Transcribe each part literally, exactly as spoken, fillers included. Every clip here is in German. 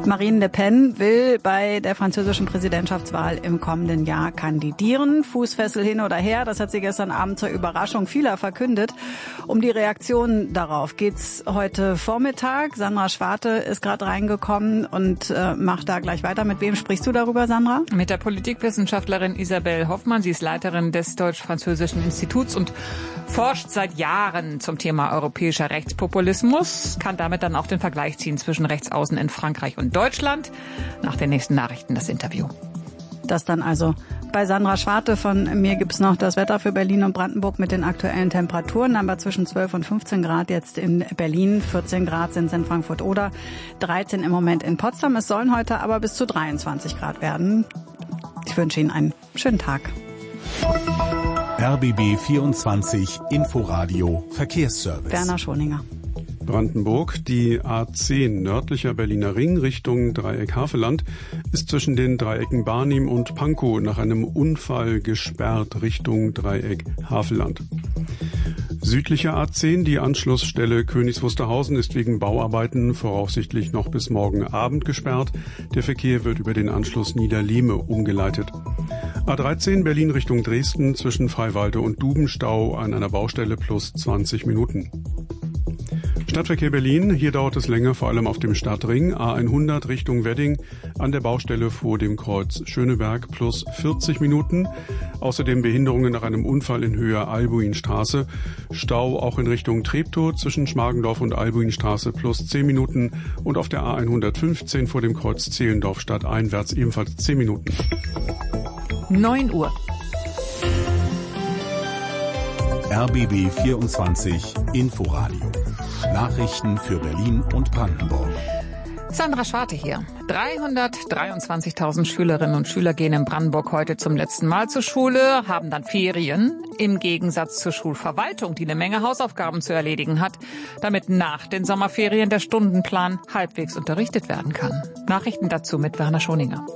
Marine Le Pen will bei der französischen Präsidentschaftswahl im kommenden Jahr kandidieren. Fußfessel hin oder her, das hat sie gestern Abend zur Überraschung vieler verkündet. Um die Reaktion darauf geht's heute Vormittag. Sandra Schwarte ist gerade reingekommen und äh, macht da gleich weiter. Mit wem sprichst du darüber, Sandra? Mit der Politikwissenschaftlerin Isabelle Hoffmann. Sie ist Leiterin des Deutsch-Französischen Instituts und forscht seit Jahren zum Thema europäischer Rechtspopulismus, kann damit dann auch den Vergleich ziehen zwischen Rechtsaußen in Frankreich und Deutschland. Nach den nächsten Nachrichten das Interview. Das dann also bei Sandra Schwarte. Von mir gibt's noch das Wetter für Berlin und Brandenburg mit den aktuellen Temperaturen. Aber zwischen zwölf und fünfzehn Grad jetzt in Berlin, vierzehn Grad sind es in Frankfurt oder dreizehn im Moment in Potsdam. Es sollen heute aber bis zu dreiundzwanzig Grad werden. Ich wünsche Ihnen einen schönen Tag. R B B vierundzwanzig Inforadio Verkehrsservice. Werner Schoninger. Brandenburg, die A zehn nördlicher Berliner Ring Richtung Dreieck Havelland ist zwischen den Dreiecken Barnim und Pankow nach einem Unfall gesperrt Richtung Dreieck Havelland. Südlicher A zehn, die Anschlussstelle Königs Wusterhausen, ist wegen Bauarbeiten voraussichtlich noch bis morgen Abend gesperrt. Der Verkehr wird über den Anschluss Niederlehme umgeleitet. A dreizehn Berlin Richtung Dresden zwischen Freiwalde und Dubenstau an einer Baustelle plus zwanzig Minuten. Stadtverkehr Berlin, hier dauert es länger, vor allem auf dem Stadtring. A hundert Richtung Wedding an der Baustelle vor dem Kreuz Schöneberg plus vierzig Minuten. Außerdem Behinderungen nach einem Unfall in Höhe Albuinstraße. Stau auch in Richtung Treptow zwischen Schmargendorf und Albuinstraße plus zehn Minuten. Und auf der A hundertfünfzehn vor dem Kreuz Zehlendorf stadteinwärts ebenfalls zehn Minuten. neun Uhr. R B B vierundzwanzig Inforadio. Nachrichten für Berlin und Brandenburg. Sandra Schwarte hier. dreihundertdreiundzwanzigtausend Schülerinnen und Schüler gehen in Brandenburg heute zum letzten Mal zur Schule, haben dann Ferien. Im Gegensatz zur Schulverwaltung, die eine Menge Hausaufgaben zu erledigen hat, damit nach den Sommerferien der Stundenplan halbwegs unterrichtet werden kann. Nachrichten dazu mit Werner Schoninger.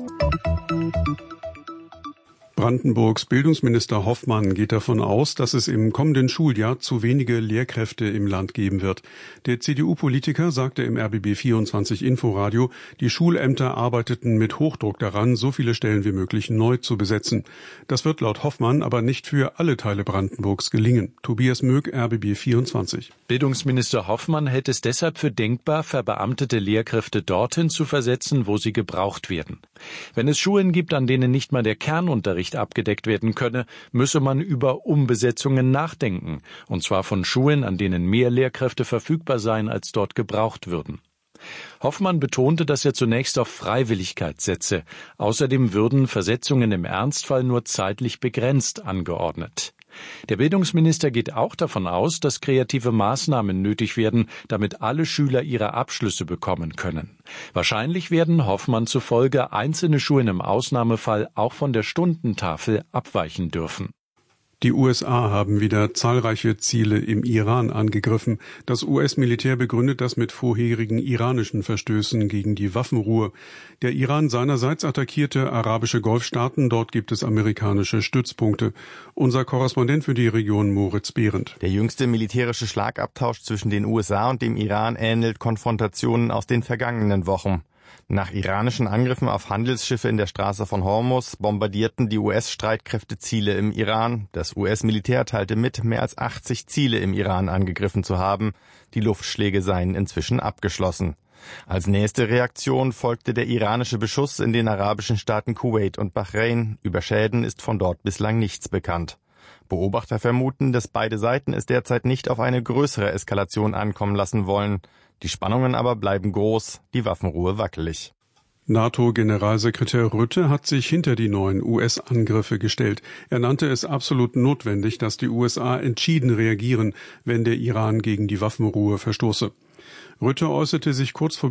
Brandenburgs Bildungsminister Hoffmann geht davon aus, dass es im kommenden Schuljahr zu wenige Lehrkräfte im Land geben wird. Der C D U-Politiker sagte im R B B vierundzwanzig Inforadio, die Schulämter arbeiteten mit Hochdruck daran, so viele Stellen wie möglich neu zu besetzen. Das wird laut Hoffmann aber nicht für alle Teile Brandenburgs gelingen. Tobias Möck, R B B vierundzwanzig. Bildungsminister Hoffmann hält es deshalb für denkbar, verbeamtete Lehrkräfte dorthin zu versetzen, wo sie gebraucht werden. Wenn es Schulen gibt, an denen nicht mal der Kernunterricht abgedeckt werden könne, müsse man über Umbesetzungen nachdenken, und zwar von Schulen, an denen mehr Lehrkräfte verfügbar seien, als dort gebraucht würden. Hoffmann betonte, dass er zunächst auf Freiwilligkeit setze. Außerdem würden Versetzungen im Ernstfall nur zeitlich begrenzt angeordnet. Der Bildungsminister geht auch davon aus, dass kreative Maßnahmen nötig werden, damit alle Schüler ihre Abschlüsse bekommen können. Wahrscheinlich werden Hoffmann zufolge einzelne Schulen im Ausnahmefall auch von der Stundentafel abweichen dürfen. Die U S A haben wieder zahlreiche Ziele im Iran angegriffen. Das U S-Militär begründet das mit vorherigen iranischen Verstößen gegen die Waffenruhe. Der Iran seinerseits attackierte arabische Golfstaaten. Dort gibt es amerikanische Stützpunkte. Unser Korrespondent für die Region Moritz Behrendt. Der jüngste militärische Schlagabtausch zwischen den U S A und dem Iran ähnelt Konfrontationen aus den vergangenen Wochen. Nach iranischen Angriffen auf Handelsschiffe in der Straße von Hormuz bombardierten die U S-Streitkräfte Ziele im Iran. Das U S-Militär teilte mit, mehr als achtzig Ziele im Iran angegriffen zu haben. Die Luftschläge seien inzwischen abgeschlossen. Als nächste Reaktion folgte der iranische Beschuss in den arabischen Staaten Kuwait und Bahrain. Über Schäden ist von dort bislang nichts bekannt. Beobachter vermuten, dass beide Seiten es derzeit nicht auf eine größere Eskalation ankommen lassen wollen. Die Spannungen aber bleiben groß, die Waffenruhe wackelig. NATO-Generalsekretär Rutte hat sich hinter die neuen U S-Angriffe gestellt. Er nannte es absolut notwendig, dass die U S A entschieden reagieren, wenn der Iran gegen die Waffenruhe verstoße. Rutte äußerte sich kurz vor